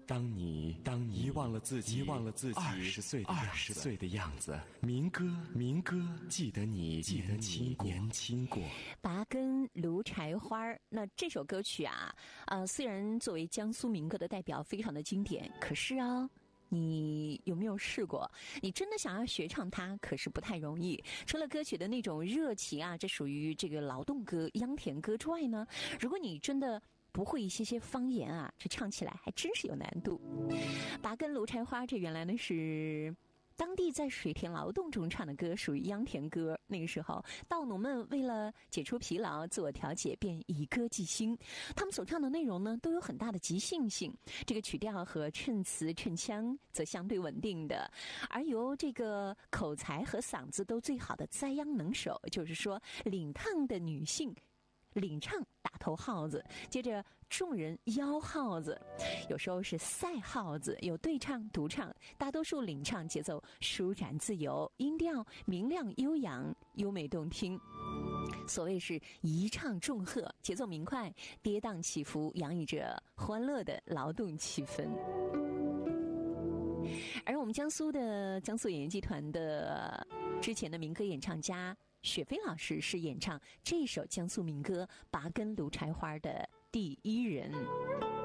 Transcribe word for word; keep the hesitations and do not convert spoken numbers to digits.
当你当你遗忘了自己，遗忘了自己二十岁的二十岁的样子，民歌民歌，记得你记得你年轻过。 拔根芦柴花，那这首歌曲啊，呃，虽然作为江苏民歌的代表，非常的经典，可是啊。你有没有试过？你真的想要学唱它，可是不太容易。除了歌曲的那种热情啊，这属于这个劳动歌、秧田歌之外呢，如果你真的不会一些些方言啊，这唱起来还真是有难度。拔根芦柴花，这原来呢是当地在水田劳动中唱的歌，属于秧田歌。那个时候，稻农们为了解除疲劳、自我调节，便以歌寄兴。他们所唱的内容呢，都有很大的即兴性。这个曲调和衬词、衬腔则相对稳定的，而由这个口才和嗓子都最好的栽秧能手，就是说领唱的女性。领唱打头号子，接着众人吆号子，有时候是赛号子，有对唱、独唱，大多数领唱节奏舒展自由，音调明亮悠扬，优美动听。所谓是一唱众和，节奏明快，跌宕起伏，洋溢着欢乐的劳动气氛。而我们江苏的江苏演艺集团的之前的民歌演唱家雪飞老师是演唱这首江苏民歌《拔根芦柴花》的第一人。